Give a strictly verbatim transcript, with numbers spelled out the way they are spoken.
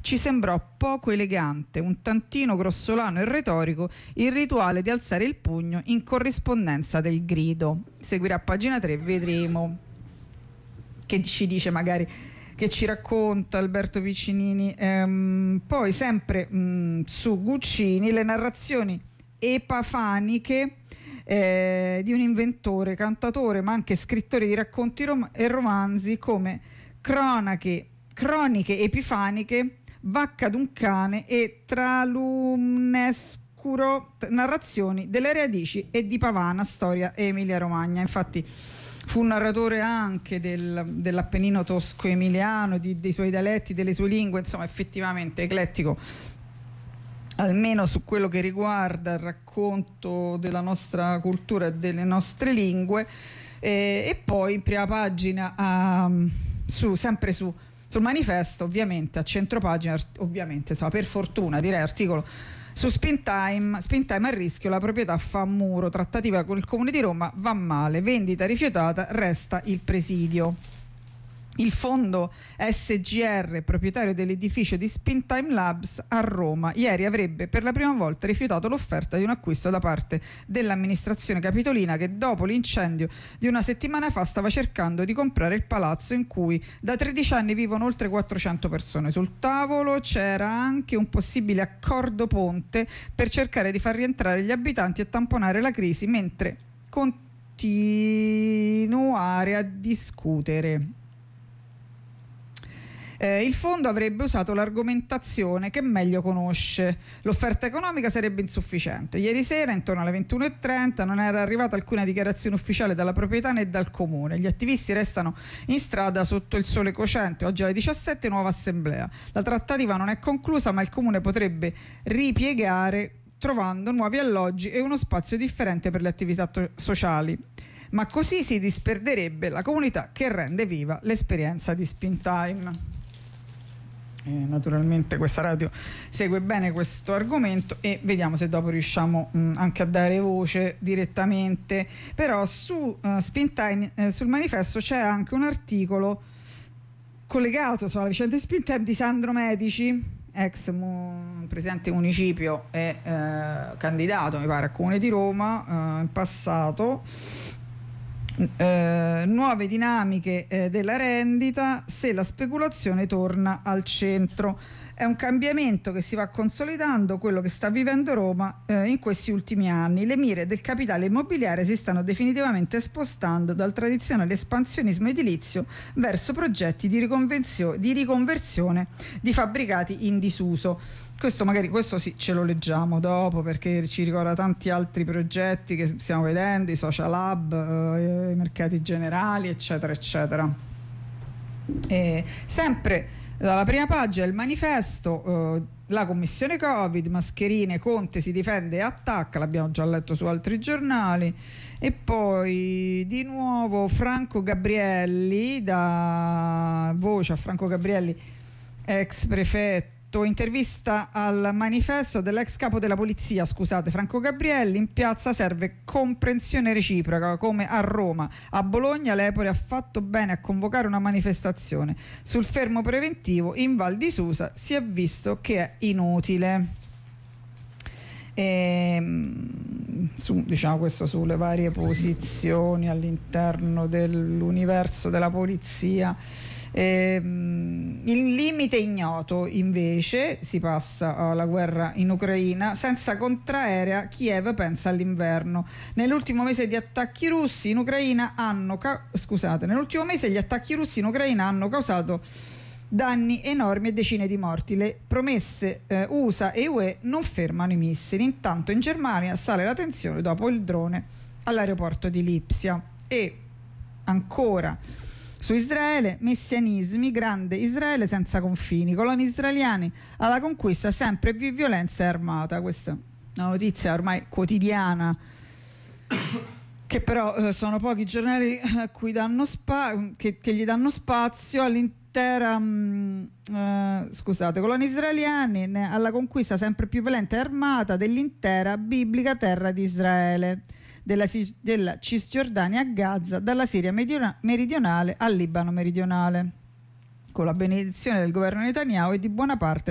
ci sembrò poco elegante, un tantino grossolano e retorico, il rituale di alzare il pugno in corrispondenza del grido. Seguirà a pagina tre, vedremo che ci dice magari, che ci racconta Alberto Piccinini. Ehm, poi sempre mh, su Guccini, le narrazioni epafaniche eh, di un inventore, cantatore ma anche scrittore di racconti rom- e romanzi come cronache, croniche epifaniche, Vacca d'un cane e Tralumnescuro, narrazioni delle radici e di Pavana, storia Emilia Romagna. Infatti fu narratore anche del, dell'Appennino tosco-emiliano, di, dei suoi dialetti, delle sue lingue, insomma effettivamente eclettico, almeno su quello che riguarda il racconto della nostra cultura e delle nostre lingue. Eh, e poi in prima pagina, um, su, sempre su, sul Manifesto, ovviamente a centropagina, ovviamente insomma, per fortuna direi, articolo su Spintime, Spintime a rischio, la proprietà fa muro, trattativa con il Comune di Roma va male, vendita rifiutata, resta il presidio. Il fondo S G R, proprietario dell'edificio di Spintime Labs a Roma, ieri avrebbe per la prima volta rifiutato l'offerta di un acquisto da parte dell'amministrazione capitolina, che dopo l'incendio di una settimana fa stava cercando di comprare il palazzo in cui da tredici anni vivono oltre quattrocento persone. Sul tavolo c'era anche un possibile accordo ponte per cercare di far rientrare gli abitanti e tamponare la crisi mentre continuare a discutere. Eh, il fondo avrebbe usato l'argomentazione che meglio conosce: l'offerta economica sarebbe insufficiente. Ieri sera intorno alle ventuno e trenta non era arrivata alcuna dichiarazione ufficiale dalla proprietà né dal comune. Gli attivisti restano in strada sotto il sole cocente. Oggi alle diciassette nuova assemblea. La trattativa non è conclusa, ma il comune potrebbe ripiegare trovando nuovi alloggi e uno spazio differente per le attività to- sociali. Ma così si disperderebbe la comunità che rende viva l'esperienza di Spintime. Eh, naturalmente questa radio segue bene questo argomento e vediamo se dopo riusciamo mh, anche a dare voce direttamente. Però su uh, Spintime, eh, sul Manifesto c'è anche un articolo collegato sulla vicenda di Spintime di Sandro Medici, ex mu- presidente municipio e eh, candidato mi pare al Comune di Roma eh, in passato. Eh, nuove dinamiche eh, della rendita se la speculazione torna al centro. È un cambiamento che si va consolidando, quello che sta vivendo Roma eh, in questi ultimi anni. Le mire del capitale immobiliare si stanno definitivamente spostando dal tradizionale espansionismo edilizio verso progetti di, di riconversione di fabbricati in disuso. Questo magari questo sì, ce lo leggiamo dopo, perché ci ricorda tanti altri progetti che stiamo vedendo, i social hub, eh, i mercati generali, eccetera eccetera. E sempre dalla prima pagina del Manifesto, eh, la commissione Covid, mascherine, Conte si difende e attacca, l'abbiamo già letto su altri giornali. E poi di nuovo Franco Gabrielli, da voce a Franco Gabrielli, ex prefetto, intervista al Manifesto dell'ex capo della polizia, scusate, Franco Gabrielli: in piazza serve comprensione reciproca, come a Roma. A Bologna l'Epore ha fatto bene a convocare una manifestazione. Sul fermo preventivo in Val di Susa si è visto che è inutile. E, su, diciamo questo sulle varie posizioni all'interno dell'universo della polizia. Eh, il limite ignoto, invece, si passa alla guerra in Ucraina. Senza contraerea Kiev pensa all'inverno. Nell'ultimo mese di attacchi russi in Ucraina hanno ca- scusate, nell'ultimo mese gli attacchi russi in Ucraina hanno causato danni enormi e decine di morti. Le promesse eh, U S A e U E non fermano i missili. Intanto in Germania sale la tensione dopo il drone all'aeroporto di Lipsia. E ancora su Israele, messianismi, grande Israele senza confini, coloni israeliani alla conquista, sempre più violenza e armata. Questa è una notizia ormai quotidiana, che però eh, sono pochi giornali a cui danno spa- che, che gli danno spazio. All'intera mh, eh, scusate, coloni israeliani ne, alla conquista sempre più violenta e armata dell'intera biblica terra di Israele, della, della Cisgiordania a Gaza, dalla Siria meridionale al Libano meridionale, con la benedizione del governo Netanyahu e di buona parte